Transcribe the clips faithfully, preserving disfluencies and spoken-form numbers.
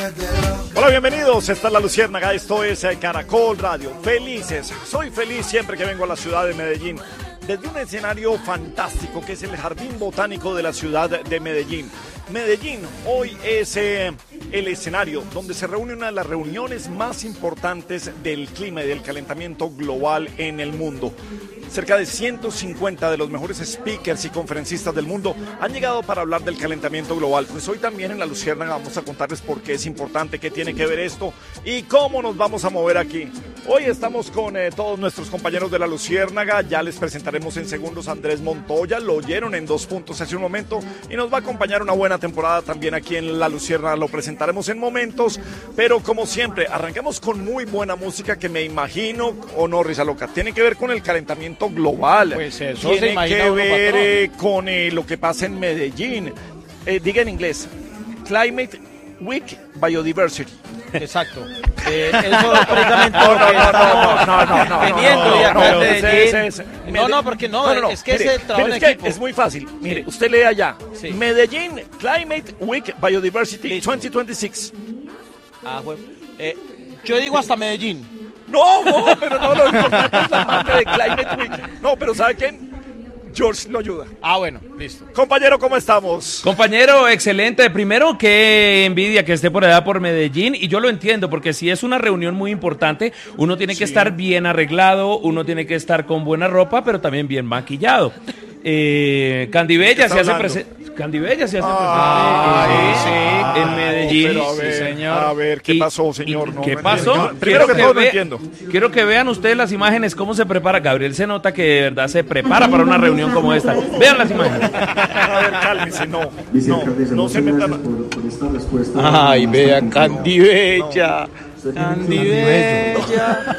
Hola, bienvenidos, esta es La Luciérnaga, esto es Caracol Radio. Felices, soy feliz siempre que vengo a la ciudad de Medellín, desde un escenario fantástico que es el Jardín Botánico de la ciudad de Medellín. Medellín hoy es eh, el escenario donde se reúne una de las reuniones más importantes del clima y del calentamiento global en el mundo. Cerca de ciento cincuenta de los mejores speakers y conferencistas del mundo han llegado para hablar del calentamiento global. Pues hoy también en La Luciérnaga vamos a contarles por qué es importante, qué tiene que ver esto y cómo nos vamos a mover aquí. Hoy estamos con eh, todos nuestros compañeros de La Luciérnaga. Ya les presentaremos en segundos a Andrés Montoya. Lo oyeron en Dos Puntos hace un momento y nos va a acompañar una buena temporada también aquí en La Luciérnaga. Lo presentaremos en momentos, pero como siempre, arrancamos con muy buena música que me imagino, o no, Risa Loca, tiene que ver con el calentamiento global. Pues eso tiene se imagina que uno, ver patrón. eh, con eh, lo que pasa en Medellín. Eh, diga en inglés, Climate Week Biodiversity. Exacto. Eh, eso precisamente No, no, porque no, estamos no, no, no, teniendo no, y acá no, en no, Medellín. ese, ese, ese. No, no, porque no, No, no, no, es que mire, ese trabajo mire, en es que equipo. es muy fácil. Mire, Sí. usted lee allá. Sí. Medellín Climate Week Biodiversity Listo. veinte veintiséis. Ah, bueno. Eh, yo digo hasta Medellín. No, no, pero no, lo importante es la parte de Climate Week. No, pero ¿sabe quién? George lo ayuda. Ah, bueno, listo. Compañero, ¿cómo estamos? Compañero, excelente. Primero, qué envidia que esté por allá por Medellín. Y yo lo entiendo, porque si es una reunión muy importante, uno tiene que Sí. estar bien arreglado, uno tiene que estar con buena ropa, pero también bien maquillado. Eh, Candibella está se hace hablando? presente. Candibella se hace Ay, presente sí. en Medellín. Pero a ver, Sí, señor. a ver, ¿qué Y- pasó, señor? y- No, ¿Qué no pasó? entiendo. Primero que todo, no vea- entiendo. quiero que vean ustedes las imágenes, cómo se prepara. Gabriel se nota que de verdad se prepara para una reunión como esta. Vean las imágenes. A ver, cálmese, no. No, no se metan. por, por esta respuesta. Ay, vea, Bastante Candibella. Usted tiene Candibella.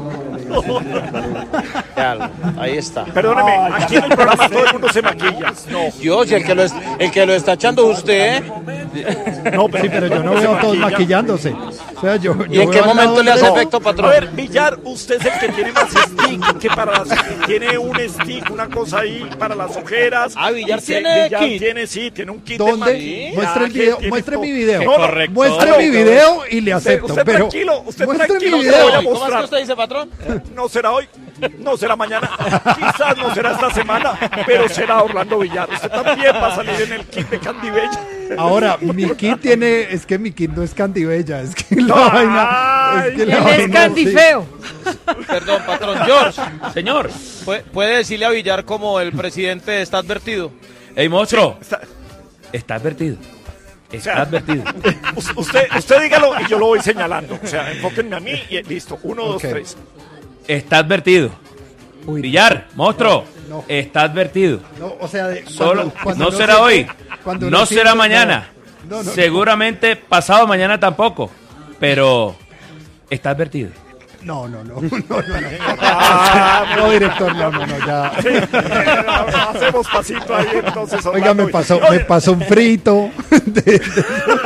Véalo, ahí está. Perdóneme, aquí en el programa todo el mundo se maquilla. No, Dios, y el que lo, es- el que lo está echando usted. no, pero, Sí, pero yo no se veo a todos maquilla. maquillándose. O sea, yo, ¿Y yo en veo qué al lado momento le de- hace No. efecto, A patrón? ver, Villar, usted es el que tiene más stick, que para las, tiene un stick, una cosa ahí para las ojeras. Ah, Villar Dice, tiene Villar kit. tiene, sí, tiene un kit ¿Dónde? de maquillaje, Muestre el video, tiene muestre todo. mi video. No, no, Correcto. Muestre no, mi no, video y le Usted, acepto. usted pero tranquilo, usted muestre tranquilo, mi que lo voy a video. ¿Cómo es que mostrar. usted dice, patrón? No será hoy, no será mañana, quizás no será esta semana, pero será Orlando Villar. Usted también va a salir en el kit de Candibella. Ahora, mi kit tiene, es que mi kit no es Candibella, es que la Ay. vaina, es que la Él es vaina, Candy sí. feo. Perdón, patrón. George, Señor. ¿puede, puede decirle a Villar como el presidente está advertido? Ey, monstruo. Está- Está advertido. Está sea, advertido. us- Usted, usted dígalo y yo lo voy señalando. O sea, enfóquenme a mí y listo. Uno, dos, Ok. tres. Está advertido. Uy, Villar, monstruo. No. Está advertido. no, o sea, de- Solo, cuando- cuando no uno será siente- hoy, cuando no uno será siente- mañana, no, no, no. seguramente pasado mañana tampoco, pero está advertido. No, no, no, no, no, no. No, director, no, no, no, ya. Hacemos pasito ahí entonces. Oiga, Orlando. me pasó, Oye, me pasó un frito. De- de-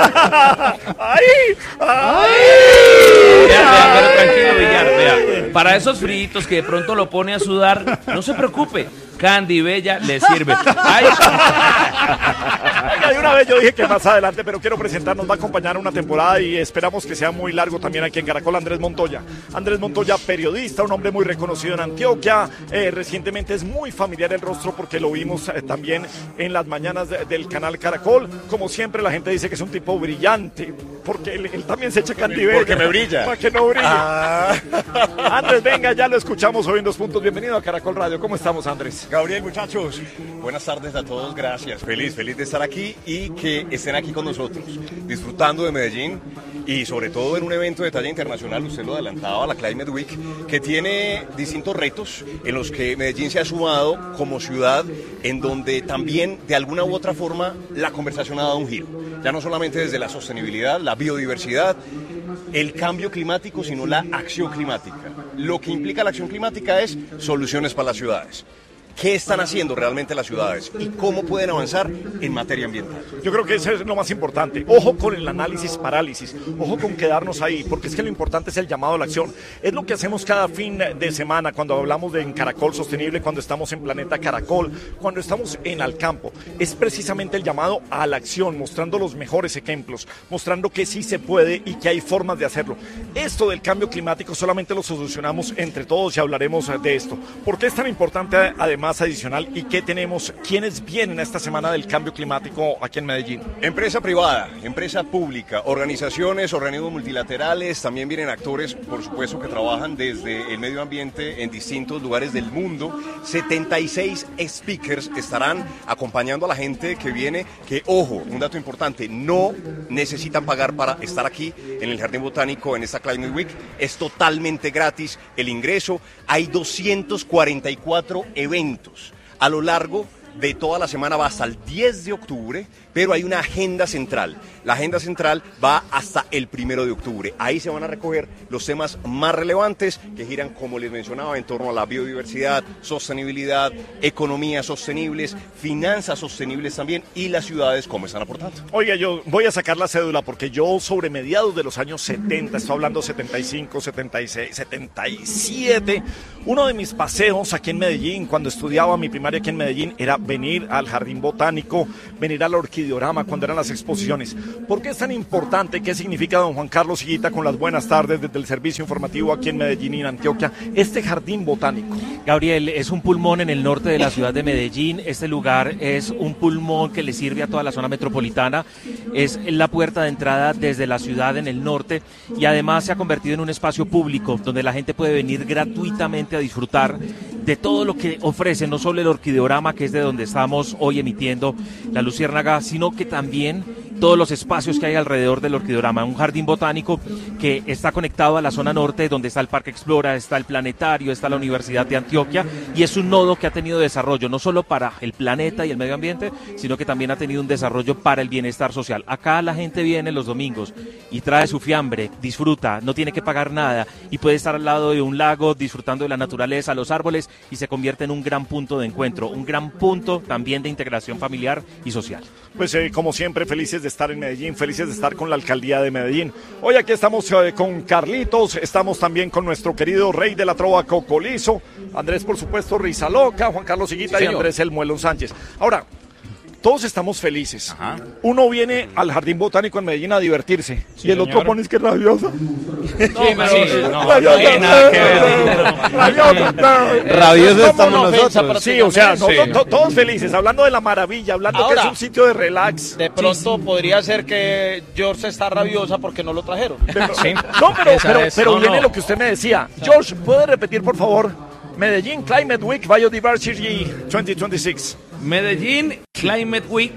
¡Ay! ¡Ay! Vea, vea, pero tranquilo, Villar, vea. Para esos fritos que de pronto lo pone a sudar, no se preocupe. Candy Bella le sirve. Ay, Oiga, de una vez yo dije que más adelante, pero quiero presentarnos, va a acompañar una temporada y esperamos que sea muy largo también aquí en Caracol, Andrés Montoya. Andrés Montoya, periodista, un hombre muy reconocido en Antioquia. Eh, recientemente es muy familiar el rostro porque lo vimos eh, también en las mañanas de- del canal Caracol. Como siempre, la gente dice que es un tipo brillante, porque él, él también se echa candibella. Porque me brilla. Para que no brille. Andrés, venga, ya lo escuchamos hoy en Dos Puntos. Bienvenido a Caracol Radio. ¿Cómo estamos, Andrés? Gabriel, muchachos, buenas tardes a todos, gracias, feliz, feliz de estar aquí y que estén aquí con nosotros, disfrutando de Medellín y sobre todo en un evento de talla internacional, usted lo adelantaba, la Climate Week, que tiene distintos retos en los que Medellín se ha sumado como ciudad, en donde también de alguna u otra forma la conversación ha dado un giro, ya no solamente desde la sostenibilidad, la biodiversidad, el cambio climático, sino la acción climática. Lo que implica la acción climática es soluciones para las ciudades. qué están haciendo realmente las ciudades y cómo pueden avanzar en materia ambiental. Yo creo que eso es lo más importante. Ojo con el análisis parálisis, ojo con quedarnos ahí, porque es que lo importante es el llamado a la acción. Es lo que hacemos cada fin de semana cuando hablamos de en Caracol Sostenible, cuando estamos en Planeta Caracol, cuando estamos en Al Campo. Es precisamente el llamado a la acción, mostrando los mejores ejemplos, mostrando que sí se puede y que hay formas de hacerlo. Esto del cambio climático solamente lo solucionamos entre todos y hablaremos de esto. ¿Por qué es tan importante además adicional y qué tenemos, quiénes vienen a esta semana del cambio climático aquí en Medellín? Empresa privada, empresa pública, organizaciones, organismos multilaterales, también vienen actores, por supuesto, que trabajan desde el medio ambiente en distintos lugares del mundo. setenta y seis speakers estarán acompañando a la gente que viene, que, ojo, un dato importante, no necesitan pagar para estar aquí en el Jardín Botánico en esta Climate Week, es totalmente gratis el ingreso. Hay doscientos cuarenta y cuatro eventos a lo largo de toda la semana, va hasta el diez de octubre, pero hay una agenda central. La agenda central va hasta el primero de octubre. Ahí se van a recoger los temas más relevantes que giran, como les mencionaba, en torno a la biodiversidad, sostenibilidad, economías sostenibles, finanzas sostenibles también, y las ciudades cómo están aportando. Oiga, yo voy a sacar la cédula porque yo sobre mediados de los años setenta, estoy hablando setenta y cinco, setenta y seis, setenta y siete, uno de mis paseos aquí en Medellín, cuando estudiaba mi primaria aquí en Medellín, era venir al Jardín Botánico, venir al Orquideorama cuando eran las exposiciones. ¿Por qué es tan importante? ¿Qué significa don Juan Carlos Higuita con las buenas tardes desde el servicio informativo aquí en Medellín y en Antioquia? Este Jardín Botánico. Gabriel, es un pulmón en el norte de la ciudad de Medellín. Este lugar es un pulmón que le sirve a toda la zona metropolitana. Es la puerta de entrada desde la ciudad en el norte y además se ha convertido en un espacio público donde la gente puede venir gratuitamente a disfrutar de todo lo que ofrece, no solo el Orquideorama, que es de donde estamos hoy emitiendo La Luciérnaga, sino que también todos los espacios que hay alrededor del Orquideorama. Un jardín botánico que está conectado a la zona norte, donde está el Parque Explora, está el planetario, está la Universidad de Antioquia, y es un nodo que ha tenido desarrollo no solo para el planeta y el medio ambiente, sino que también ha tenido un desarrollo para el bienestar social. Acá la gente viene los domingos y trae su fiambre, disfruta, no tiene que pagar nada y puede estar al lado de un lago disfrutando de la naturaleza, los árboles, y se convierte en un gran punto de encuentro, un gran punto también de integración familiar y social. Pues eh, como siempre, felices de estar en Medellín, felices de estar con la alcaldía de Medellín. Hoy aquí estamos eh, con Carlitos, estamos también con nuestro querido rey de la trova Cocolizo, Andrés, por supuesto, Rizaloca, Juan Carlos Higuita, sí, y Andrés El Muelón Sánchez. Ahora, todos estamos felices. Ajá. Uno viene al Jardín Botánico en Medellín a divertirse, sí, y el señor. Otro pone es que es rabiosa. Sí, pero sí, no, rabiosa. Nada que ver. Rabiosa. Rabiosa estamos nosotros. Sí, o sea, no, to, to, todos felices, hablando de la maravilla, hablando ahora, que es un sitio de relax. De pronto sí, podría ser que George está rabiosa porque no lo trajeron. Pero, sí. No, pero, pero, pero no, viene no. lo que usted me decía. George, ¿puede repetir, por favor? Medellín Climate Week Biodiversity veinte veintiséis. Medellín Climate Week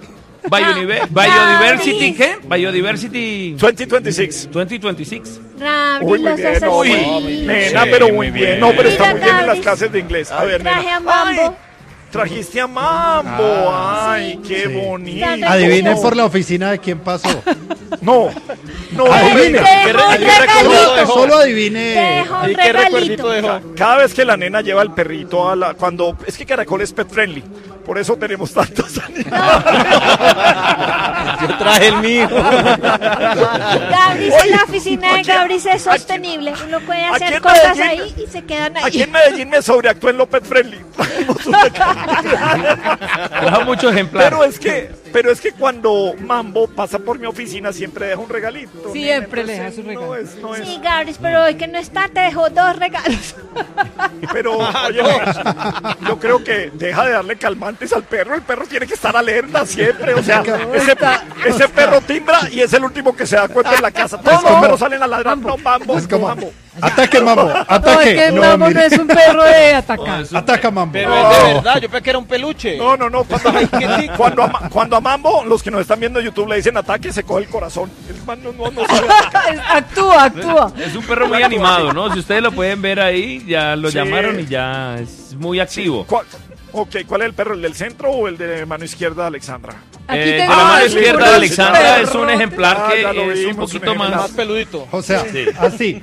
Biodiver- Biodiversity, ¿qué? Biodiversity veinte veintiséis. veinte veintiséis. Rabi, Uy, muy bien, no, uy, nena, sí, pero muy bien. bien. No, pero está muy bien en las clases de inglés. A ver, traje nena. a Mambo. Ay, trajiste a Mambo. Ah, ay, sí, qué sí. bonito. Adivinen por la oficina de quién pasó. No, no, adivinen. ¿Qué, qué recuerdo dejó? Solo adivine. ¿Y qué recuerdito dejó? Cada vez que la nena lleva el perrito a la, cuando es que Caracol es pet friendly, por eso tenemos tantos animales. Yo traje el mío. Gabris, en la oficina de Gabris es sostenible. Uno puede hacer cosas Medellín, ahí y se quedan ahí. Aquí en Medellín me sobreactué en lo pet friendly. Trajo muchos ejemplares. Pero es que, pero es que cuando Mambo pasa por mi oficina siempre deja un regalito. Siempre le deja su regalo. No es, no es. Sí, Gabris, pero hoy que no está te dejó dos regalos. Pero, oye, yo creo que deja de darle calmantes al perro. El perro tiene que estar alerta siempre. O sea, ese, ese perro timbra y es el último que se da cuenta en la casa. Todos los perros salen a ladrar. No, Mambo, es como, Mambo. Ataque, Mambo, ataque. No, es que no, Mambo no es un perro de atacar. No, Ataca, Mambo. Pero es de verdad, yo pensé que era un peluche. No, no, no. Cuando, cuando, a, cuando a Mambo, los que nos están viendo en YouTube le dicen ataque, se coge el corazón. El man no, no, no sabe atacar. Actúa, actúa. Es un perro muy animado, ¿no? Si ustedes lo pueden ver ahí, ya lo sí. llamaron y ya es muy activo. Sí. ¿Cuál, ok, ¿cuál es el perro? ¿El del centro o el de mano izquierda, Alexandra? Aquí Eh, de tengo la mano más izquierda de perro. Alexandra es un ejemplar Ah, que ya lo es un vimos, poquito un más... ejemplar. peludito. O sea, Sí. así.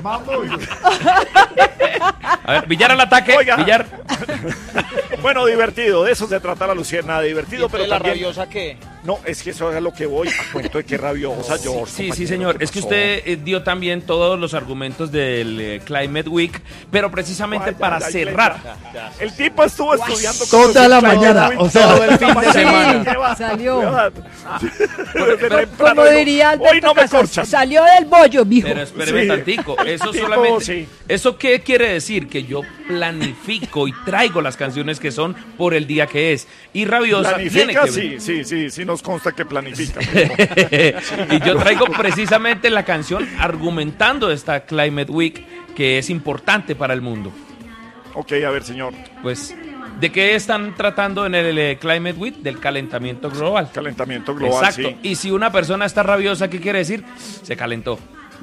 A ver, Villar al ataque, Oiga. Villar. Bueno, divertido, de eso se trata la Luciérnaga, divertido, pero la también... rabiosa qué? No, es que eso es a lo que voy, a cuento de qué rabiosa, George. Sí, sí, compañero, señor. ¿qué Es que pasó? usted eh, dio también todos los argumentos del eh, Climate Week, pero precisamente Ay, para ay, ay, cerrar. El tipo estuvo estudiando... Toda la Climate mañana, Week o sea, todo el fin de Sí, semana. ¿Qué va? salió. ¿Qué va? Desde pero- temprano Como digo, diría hoy Alberto no me Casas, corchan. salió del bollo, mijo. Pero espéreme Sí. tantico, eso Tipo, solamente, sí. ¿eso qué quiere decir? Que yo planifico y traigo las canciones que son por el día que es. Y Rabiosa tiene ¿Planifica? que Sí, sí, sí, sí nos consta que planifica. Y yo traigo precisamente la canción argumentando esta Climate Week que es importante para el mundo. Ok, a ver, señor. Pues, ¿de qué están tratando en el eh, Climate Week? Del calentamiento global. Calentamiento global, Exacto. sí. Y si una persona está rabiosa, ¿qué quiere decir? Se calentó.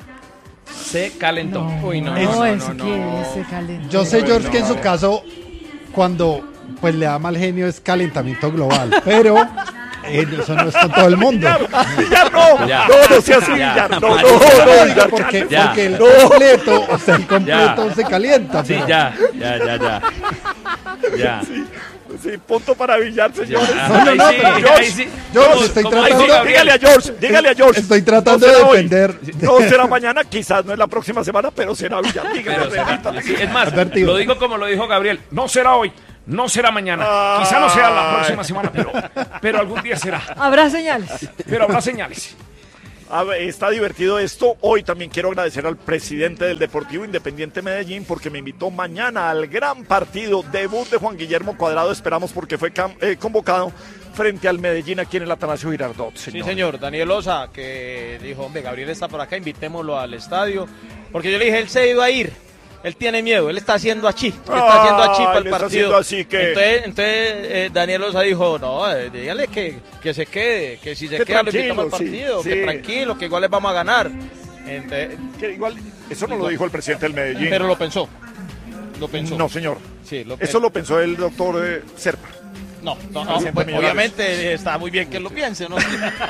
Se calentó. No, Uy, no, no, no, es no, que no. se calentó. Yo sé, George, que en su caso, cuando pues le da mal genio es calentamiento global, pero eh, eso no es con todo el mundo. Villar, no, Ya. no, no sea así, Ya. Villar, no, no, Marica. no, No, digo, Villar, porque, Ya. porque el No. completo, o sea, el completo Ya. se calienta. Sí, pero- ya, ya, ya, ya. Ya. Sí, punto para Villar, señores. Ya. No, no, no, Ahí sí, pero ahí sí. George, ¿Cómo- estoy cómo- tratando- ahí sí, Gabriel. Dígale a George, dígale a George. Estoy tratando No de será hoy, defender. No será mañana, quizás no es la próxima semana, pero será Villar. Dígale, Pero será- repítale. sí, es más, Advertido. lo digo como lo dijo Gabriel. No será hoy, no será mañana. Quizá no sea la próxima semana, pero, pero algún día será. Habrá señales. Pero habrá señales. A ver, está divertido esto. Hoy también quiero agradecer al presidente del Deportivo Independiente Medellín porque me invitó mañana al gran partido, debut de Juan Guillermo Cuadrado. Esperamos porque fue cam- eh, convocado frente al Medellín aquí en el Atanasio Girardot. Sí, señor. Daniel Osa, que dijo, hombre, Gabriel está por acá, invitémoslo al estadio. Porque yo le dije, él se iba a ir. Él tiene miedo, él está haciendo achí. Él está haciendo achí Ay, para el le está partido. haciendo así que- Entonces, entonces eh, Daniel Osa dijo, no, eh, dígale que, que se quede, que si se Que queda lo invitamos al tranquilo, sí, partido, que sí. tranquilo, que igual les vamos a ganar. Entonces, Que igual, eso no lo dijo el presidente del Medellín. pero lo pensó. Lo pensó. No, señor. Sí, lo Eso lo pensó el doctor eh, Serpa. No, no, no, Presidente pues, Millonarios. obviamente está muy bien que él lo piense, ¿no?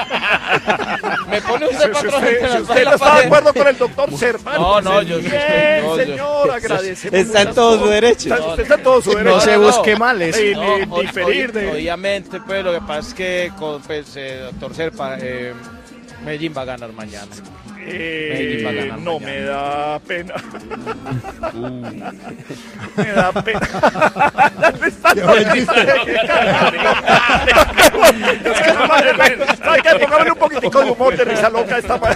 Me pone Si, usted si patrón usted, entre si las usted no la está de pared. acuerdo con el doctor Serpa. No, no, yo- Bien, no, yo- señor, agradecemos. Está en muchas todo su cosas. derecho. Está- usted está en todo su derecho. No se no, busque no. males. Sí, No, ni o- diferir ob- de- Obviamente, pues lo que pasa es que con pues, eh, doctor Serpa, eh, Medellín va a ganar mañana. Eh, Medellín va a ganar no mañana. me da pena. Me da pena. Es que, madre, ¿sabe qué? Póngame un poquitico de humor de risa loca esta madre.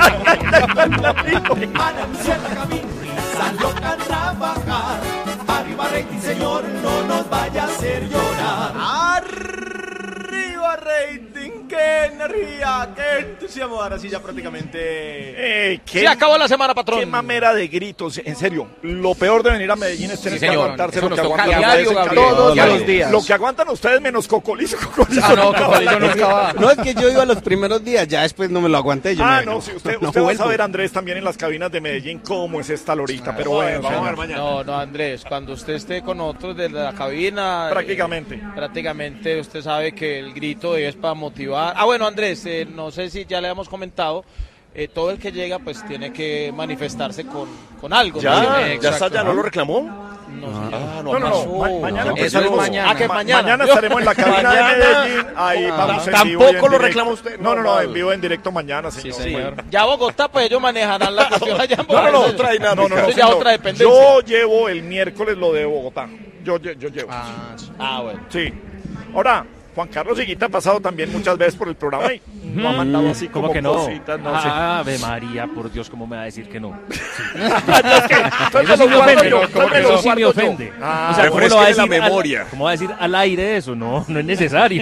Loca trabajar, arriba rating señor, no nos vaya a hacer llorar. Arriba rating, qué energía, qué entusiasmo. Ahora sí ya prácticamente. Eh, qué- Se acabó la semana, patrón. Qué mamera de gritos, en serio. Lo peor de venir a Medellín es tener Sí, que señor. aguantarse Eso lo nos que toca aguantan diario, ustedes en Gabriel. Cali. Todos Diario. los días. Lo que aguantan ustedes menos Cocolizo. Cocolizo Ah, no, nunca va. Cocolizo nunca va. No, es que yo iba los primeros días, ya después no me lo aguanté. Yo Ah, me- no, sí, usted, no usted va a vuelvo. saber, Andrés, también en las cabinas de Medellín cómo es esta lorita, pero bueno, vamos a ver mañana. No, no, Andrés, cuando usted esté con otros de la cabina. Prácticamente. eh, prácticamente usted sabe que el grito es para motivar. Ah, bueno, Andrés, eh, no sé si ya le hemos comentado. eh, todo el que llega, pues tiene que manifestarse con, con algo. Ya, ¿no? ya Exacto. está, ya no lo reclamó. No, señor. Ah, No, no, no, pasó. ma- mañana No, empezamos. eso es mañana. Ah, que Ma- mañana. mañana estaremos en la cabina Mañana. de Medellín. Ahí Ah, vamos en tampoco vivo y en lo directo. reclama usted. No, no, no, Normal. en vivo en directo mañana, señor. Sí, Bueno. Ya Bogotá, pues ellos manejarán la cuestión allá en No, no, no, Bogotá. otra dinámica. No, no, no, Eso ya señor. otra dependencia. Yo llevo el miércoles lo de Bogotá. Yo, yo, yo llevo. Ah, ah, bueno. Sí. Ahora, Juan Carlos Higuita ha pasado también muchas veces por el programa y no ha mandado así como ¿Cómo que no? cositas, no sé. Ave María, por Dios, ¿cómo me va a decir que no? Entonces Eso sí me me lo guardo ofende, yo, ¿no? entonces me Eso lo sí me guardo yo. ofende. Ah, O sea, ¿cómo lo va a refresquele decir la al- memoria. ¿Cómo va a decir al aire eso? No, no es necesario.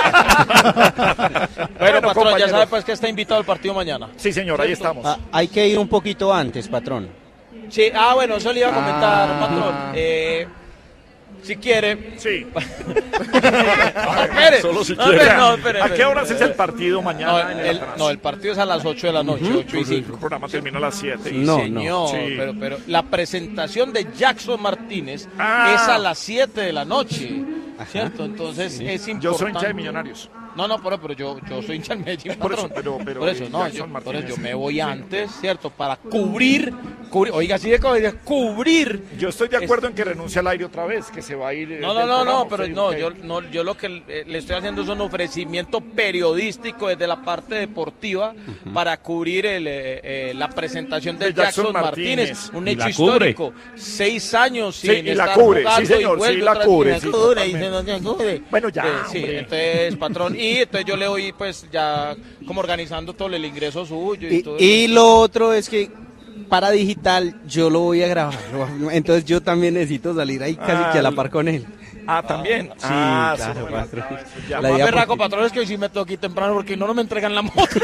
Bueno, patrón, compañeros. ya sabe pues que está invitado al partido mañana. Sí, señor, ahí estamos. Ah, hay que ir un poquito antes, patrón. Sí, ah, bueno, eso le iba a comentar, Ah. patrón. Eh, si quiere. Sí. Espere. Solo si No, quiere. espere, no, espere, ¿A qué espere. horas es el partido No, mañana? en el el, Atanasio? no, el partido es a las ocho de la noche, ocho y El cinco. programa termina a las siete. No, Señor, Sí. pero, pero la presentación de Jackson Ah. es a las siete de la noche, ¿cierto? Entonces es importante. Yo soy hincha de Millonarios. No, no, pero, pero yo, yo soy hincha del Medellín, Por patrón. eso, pero- pero, por eso, eh, no, Jackson yo, por Martínez. eso yo me voy antes, ¿cierto? Para cubrir, cubrir oiga, así de comedia, cubrir. Yo estoy de acuerdo en que renuncie al aire otra vez, que se va a ir. eh, No, no, del no, programa, no, pero sí, no, ok. yo, no, yo lo que eh, le estoy haciendo es un ofrecimiento periodístico desde la parte deportiva para cubrir el, eh, eh, la presentación de De Jackson Jackson Martínez, Martínez. un Y hecho la cubre. histórico, seis años Sí, sin y la estar cubre, sí, jugando señor, y vuelve sí, la otra cubre, vez, sí, me cubre, y totalmente. se nos- me cubre. Bueno, ya, Eh, sí, hombre. entonces, patrón, y entonces yo le voy pues ya como organizando todo el ingreso suyo y, Y, todo y eso. lo otro es que para digital yo lo voy a grabar. Entonces yo también necesito salir ahí casi Ah, que a la par con él. Ah, también. Sí, ah, claro, súper. patrón. Ah, eso ya. La Más idea berraco, porque- patrón, es que hoy sí me tengo que ir temprano porque no, no me entregan la moto.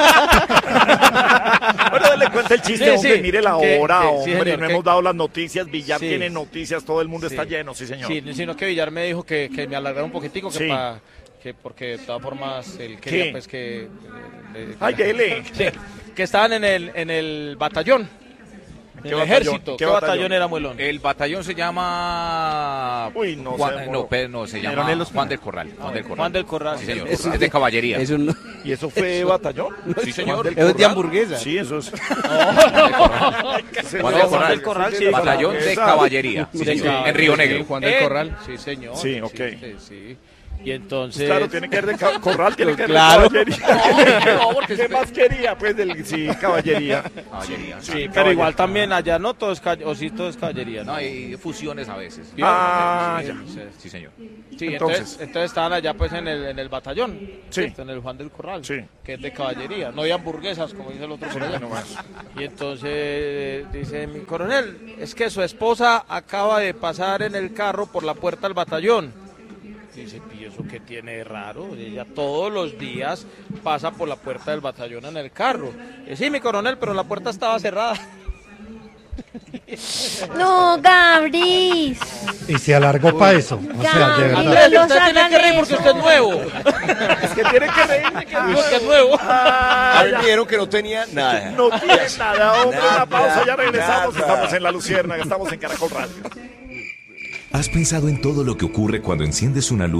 Bueno, dale cuenta el chiste, Sí, hombre, sí. mire la Que- hora, que- sí, hombre, señor, no que- hemos dado las noticias, Villar Sí. tiene noticias, todo el mundo Sí. está lleno, sí señor. Sí, sino que Villar me dijo que, que me alargara un poquitico, que, Sí. pa- que porque de todas formas él quería ¿Qué? pues que... eh, eh, Ay, dele. Sí, que estaban en el, en el batallón, en ¿Qué el batallón? ejército. ¿Qué ¿Qué, batallón? batallón era, Muelón? El batallón se llama. Uy, no Juan, sé, no, moro. Pedro, no, se llama Coronel Juan del Corral. Juan del Corral. Juan del Corral. Sí, señor. Eso Es de caballería. Eso no- ¿Y eso fue batallón? Sí, señor. Juan del eso es de Corral. hamburguesa. Sí, eso es. Juan del Corral. Corral, sí, Batallón de Esa. caballería. Sí, Sí, señor. claro, En Río sí, Negro. Juan del Corral. Sí, señor. Sí, ok. Sí, sí. Y entonces... Claro, tiene que ver de ca- corral, tiene que ver Claro. de caballería. No, porque ¿Qué más quería? Pues del, sí, caballería. Caballería. Sí, pero igual también allá no todo es calle, o sí todo es caballería, ¿no? No, hay fusiones a veces. Ah, Sí, ya. sí, sí, señor. Sí, Entonces. entonces, entonces estaban allá pues en el, en el batallón, Sí. ¿cierto? En el Juan del Corral, Sí. que es de caballería, no hay hamburguesas como dice el otro por allá. Y entonces eh, dice mi coronel, es que su esposa acaba de pasar en el carro por la puerta del batallón. Dice, ¿y eso qué tiene de raro? Ella todos los días pasa por la puerta del batallón en el carro. Y, sí, mi coronel, pero la puerta estaba cerrada. No, Gabris. Y se alargó para eso. O sea, de Gabriel. verdad. Andrés, los usted tiene hagan que reír porque eso. usted es nuevo. Es que tiene que reírse que es Porque es nuevo. Ah, A mí ya. me dijeron que no tenía nada. No tiene nada, hombre, Nada, una pausa, ya regresamos, nada. estamos en La Luciérnaga, estamos en Caracol Radio. ¿Has pensado en todo lo que ocurre cuando enciendes una luz